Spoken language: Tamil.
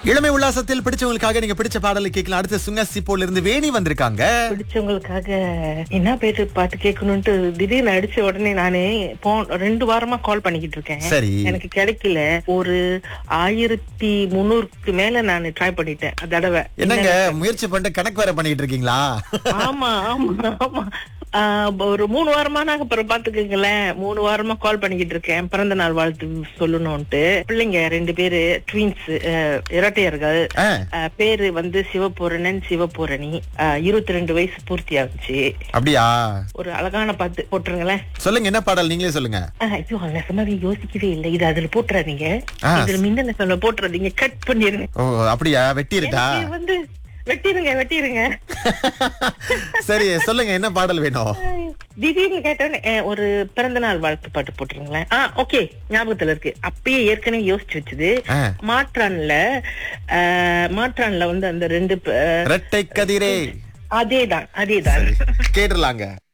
இளமை உல்லாசத்தில் பிடிச்சவங்களுக்காக நீங்க பிடிச்ச பாடலை கேட்கலாம். அடுத்து சுங்கசிப்போல இருந்து வேணி வந்திருக்காங்க. பிடிச்சவங்களுக்காக என்ன பேரு பாட்டு கேட்கணும்ட்டு திடீர்னு அடிச்ச உடனே நானே 2 வாரமா கால் பண்ணிக்கிட்டு இருக்கேன். சரி. எனக்கு கிடைக்கல. ஒரு 1300க்கு மேல நான் ட்ரை பண்ணிட்டேன் தடவை. என்னங்க முயற்சி பண்ணிட்டு கணக்கு வேற பண்ணிட்டு இருக்கீங்களா? ஆமா ஆமா ஆமா. ஒரு 3 வாரமா நாங்க அப்புறம் பாத்துக்கங்களேன். 3 வாரமா கால் பண்ணிக்கிட்டு இருக்கேன் பிறந்த நாள் வாழ்த்து சொல்லணும்ட்டு. பிள்ளைங்க 2 பேரு ட்வின்ஸ், இரட்டையர்கள். பேரு வந்து சிவபூரணன் சிவபூரணி. 22 வயசு பூர்த்தி ஆகுச்சு. அப்படியா? ஒரு அழகான பாட்டு போட்டுருங்களேன். சொல்லுங்க, என்ன பாடல் நீங்களே சொல்லுங்க. ஐயோ நெசமாவே யோசிக்கவே இல்லை. இது அதுல போட்டுறாதீங்க, இதுல மின்னல சொல்ல போட்டுறாதீங்க, கட் பண்ணிருங்க. ஓ அப்படியா? வெட்டிருட்டா? வந்து வெட்டிருங்க. சரி சொல்லுங்க, என்ன பாடல் வேணும்? திடீர்னு கேட்டோன்னே ஒரு பிறந்த நாள் வாழ்த்து பாட்டு போட்டுருங்களேன். ஓகே, ஞாபகத்துல இருக்கு. அப்பயே ஏற்கனவே யோசிச்சு வச்சது. மாற்றான்ல வந்து அந்த 2 ரெட்டை கதிரே. அதேதான் கேட்டுலாங்க.